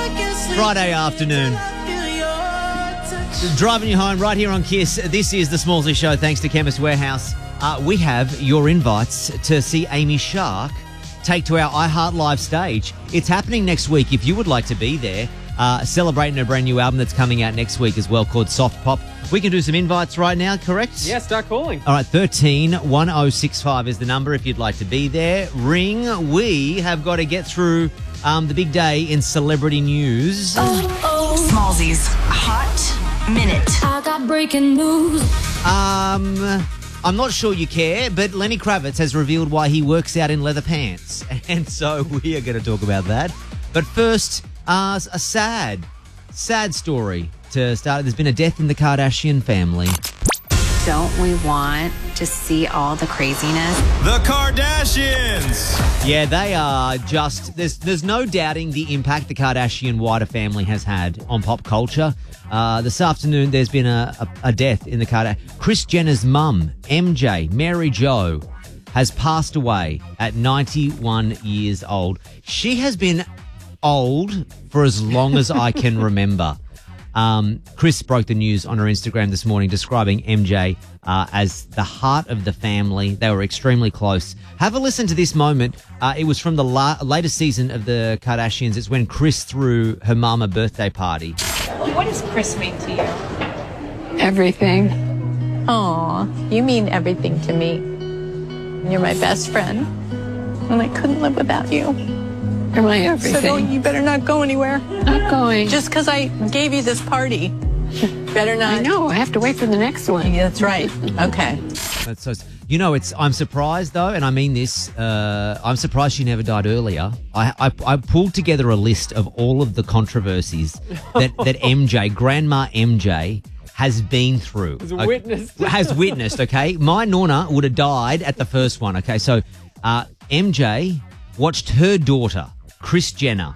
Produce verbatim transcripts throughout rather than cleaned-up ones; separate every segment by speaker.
Speaker 1: Friday afternoon. Driving you home right here on Kiss. This is the Smallsy Show, thanks to Chemist Warehouse. Uh, we have your invites to see Amy Shark take to our iHeart Live stage. It's happening next week if you would like to be there. Uh, celebrating a brand new album that's coming out next week as well called Soft Pop. We can do some invites right now, correct?
Speaker 2: Yeah, start calling.
Speaker 1: All right, thirteen one oh six five is the number if you'd like to be there. Ring. We have got to get through um, the big day in celebrity news.
Speaker 3: Oh, oh. Smallsy's Hot Minute.
Speaker 4: I got breaking news.
Speaker 1: Um... I'm not sure you care, but Lenny Kravitz has revealed why he works out in leather pants. And so we are going to talk about that. But first, uh, a sad, sad story to start. There's been a death in the Kardashian family.
Speaker 5: Don't we want to see all the craziness?
Speaker 6: The Kardashians!
Speaker 1: Yeah, they are just... There's there's no doubting the impact the Kardashian wider family has had on pop culture. Uh, this afternoon, there's been a, a, a death in the Kardashians. Kris Jenner's mum, M J, Mary Jo, has passed away at ninety-one years old. She has been old for as long as I can remember. Um, Kris broke the news on her Instagram this morning, describing M J uh, as the heart of the family. They were extremely close. Have a listen to this moment. Uh, it was from the la- latest season of the Kardashians. It's when Kris threw her mum a birthday party.
Speaker 7: What does Kris mean to you?
Speaker 8: Everything.
Speaker 7: Aw, you mean everything to me. You're my best friend, and I couldn't live without you.
Speaker 8: You're my everything.
Speaker 7: So don't, you better not go anywhere.
Speaker 8: Not going.
Speaker 7: Just because I gave you this party. Better not.
Speaker 8: I know. I have to wait for the next one.
Speaker 7: Yeah, that's right. Okay.
Speaker 1: That's so. You know, it's. I'm surprised though, and I mean this. Uh, I'm surprised she never died earlier. I, I I pulled together a list of all of the controversies that that M J, Grandma M J, has been through.
Speaker 2: Has
Speaker 1: okay?
Speaker 2: witnessed.
Speaker 1: Has witnessed. Okay, my Nonna would have died at the first one. Okay, so uh, M J watched her daughter, Kris Jenner,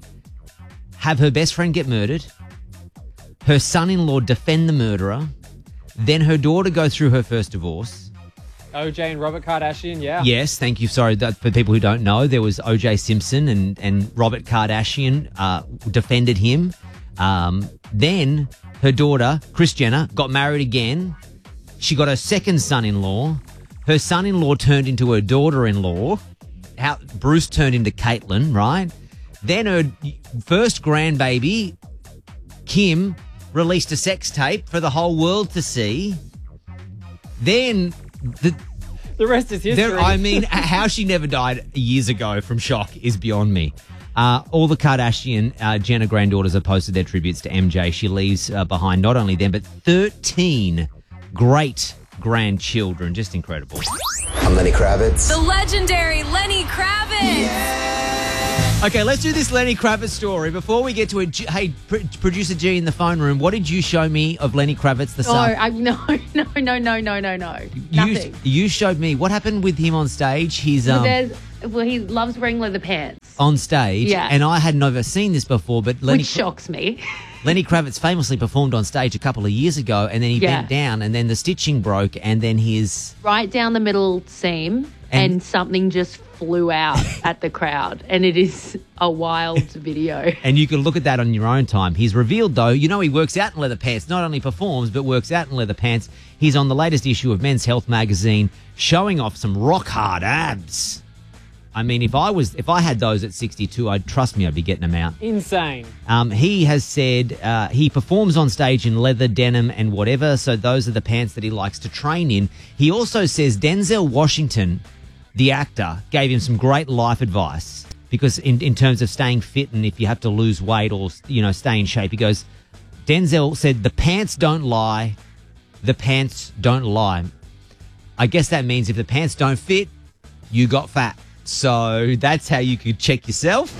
Speaker 1: have her best friend get murdered, her son-in-law defend the murderer, then her daughter go through her first divorce.
Speaker 2: O J and Robert Kardashian, yeah.
Speaker 1: Yes, thank you. Sorry, that, for people who don't know, there was O J Simpson and, and Robert Kardashian uh, defended him. Um, then her daughter, Kris Jenner, got married again. She got her second son-in-law. Her son-in-law turned into her daughter-in-law. How Bruce turned into Caitlyn, right? Then her first grandbaby, Kim, released a sex tape for the whole world to see. Then the
Speaker 2: The rest is history.
Speaker 1: there, I mean, how she never died years ago from shock is beyond me. Uh, all the Kardashian uh, Jenner granddaughters have posted their tributes to M J. She leaves uh, behind not only them, but thirteen great grandchildren. Just incredible.
Speaker 9: I'm Lenny Kravitz.
Speaker 3: The legendary Lenny Kravitz.
Speaker 1: Okay, let's do this Lenny Kravitz story. Before we get to it, G- hey, pr- producer G in the phone room, what did you show me of Lenny Kravitz the
Speaker 10: No,
Speaker 1: son?
Speaker 10: I, no, no, no, no, no, no, no.
Speaker 1: You,
Speaker 10: Nothing.
Speaker 1: you showed me. What happened with him on stage? He's
Speaker 10: Well,
Speaker 1: um,
Speaker 10: there's, well, he loves wearing leather pants,
Speaker 1: on stage.
Speaker 10: Yeah.
Speaker 1: And I had never seen this before, but Lenny,
Speaker 10: which shocks me.
Speaker 1: Lenny Kravitz famously performed on stage a couple of years ago, and then he
Speaker 10: Yeah.
Speaker 1: bent down, and then the stitching broke, and then his...
Speaker 10: Right down the middle seam, and,
Speaker 1: And-
Speaker 10: something just flew out at the crowd, and it is a wild video.
Speaker 1: And you can look at that on your own time. He's revealed, though, you know he works out in leather pants. Not only performs, but works out in leather pants. He's on the latest issue of Men's Health magazine, showing off some rock-hard abs. I mean, if I was, if I had those at sixty-two, I'd trust me, I'd be getting them out.
Speaker 2: Insane.
Speaker 1: Um, he has said uh, he performs on stage in leather, denim, and whatever, so those are the pants that he likes to train in. He also says Denzel Washington, the actor, gave him some great life advice because in, in terms of staying fit and if you have to lose weight or, you know, stay in shape, he goes, Denzel said, the pants don't lie, the pants don't lie. I guess that means if the pants don't fit, you got fat. So that's how you could check yourself.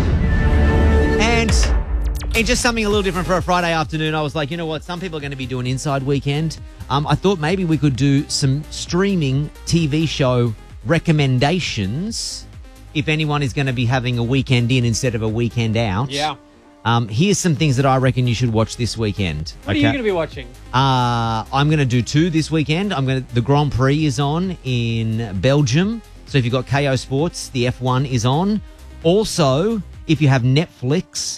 Speaker 1: And in just something a little different for a Friday afternoon, I was like, you know what? Some people are going to be doing Inside Weekend. Um, I thought maybe we could do some streaming T V show recommendations if anyone is going to be having a weekend in instead of a weekend out.
Speaker 2: Yeah.
Speaker 1: Um, here's some things that I reckon you should watch this weekend.
Speaker 2: What are you going to be watching?
Speaker 1: Uh, I'm going to do two this weekend. I'm going to, the Grand Prix is on in Belgium. So if you've got K O Sports, the F one is on. Also, if you have Netflix,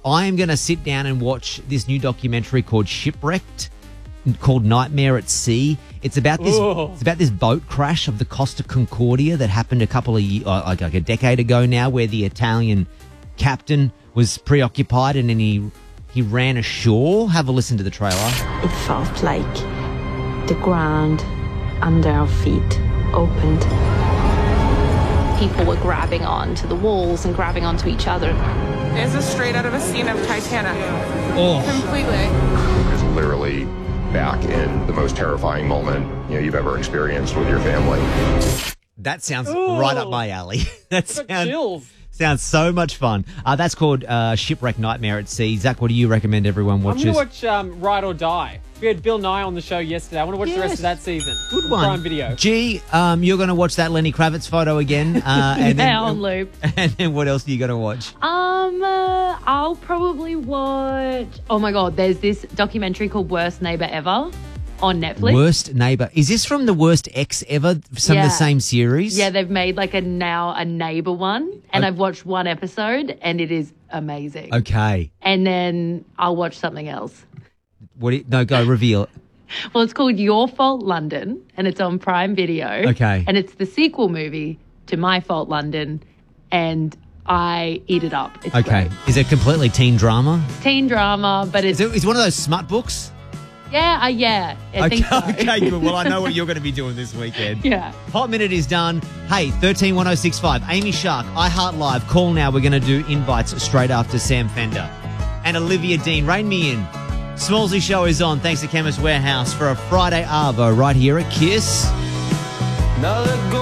Speaker 1: I am going to sit down and watch this new documentary called Shipwrecked, called Nightmare at Sea. It's about this.
Speaker 2: Ooh.
Speaker 1: It's about this boat crash of the Costa Concordia that happened a couple of years, like, like a decade ago now, where the Italian captain was preoccupied and then he he ran ashore. Have a listen to the trailer.
Speaker 11: It felt like the ground under our feet opened.
Speaker 12: People were grabbing onto the walls and grabbing onto each other.
Speaker 13: This is straight out of a scene of Titanic.
Speaker 1: Oh.
Speaker 13: Completely.
Speaker 14: It's literally back in the most terrifying moment, you know, you've ever experienced with your family.
Speaker 1: That sounds
Speaker 2: Ooh.
Speaker 1: right up my alley. That
Speaker 2: I got
Speaker 1: sounds,
Speaker 2: chills.
Speaker 1: sounds so much fun. Uh, that's called uh, Shipwreck Nightmare at Sea. Zach, what do you recommend everyone watches?
Speaker 2: I'm going to watch um, Ride or Die. We had Bill Nye on the show yesterday. I want to watch
Speaker 1: Yes.
Speaker 2: the rest of that season.
Speaker 1: Good
Speaker 2: on
Speaker 1: one.
Speaker 2: Prime Video.
Speaker 1: G, um, you're going to watch that Lenny Kravitz photo again. Uh, and
Speaker 10: yeah,
Speaker 1: then,
Speaker 10: on loop.
Speaker 1: And then what else are you going to watch?
Speaker 10: Um, uh, I'll probably watch. Oh my god, there's this documentary called Worst Neighbor Ever on Netflix.
Speaker 1: Worst Neighbor. Is this from the Worst Ex Ever? Some of
Speaker 10: Yeah.
Speaker 1: the same series?
Speaker 10: Yeah, they've made like a now a neighbor one, and
Speaker 1: Oh.
Speaker 10: I've watched one episode, and it is amazing.
Speaker 1: Okay.
Speaker 10: And then I'll watch something else.
Speaker 1: What? Do you, no, go reveal.
Speaker 10: Well, it's called Your Fault London, and it's on Prime Video.
Speaker 1: Okay.
Speaker 10: And it's the sequel movie to My Fault London, and I eat it up. It's
Speaker 1: Okay.
Speaker 10: great.
Speaker 1: Is it completely teen drama?
Speaker 10: Teen drama, but it's
Speaker 1: Is it, is it one of those smut books?
Speaker 10: yeah, uh, yeah. I
Speaker 1: okay,
Speaker 10: think so.
Speaker 1: okay, good. Well, I know what you're going to be doing this weekend.
Speaker 10: Yeah.
Speaker 1: Hot Minute is done. Hey, thirteen one oh six five. Amy Shark, iHeart Live. Call now. We're going to do invites straight after Sam Fender. And Olivia Dean, rein me in. Smallsy Show is on. Thanks to Chemist Warehouse for a Friday Arvo right here at Kiss.
Speaker 6: Now let go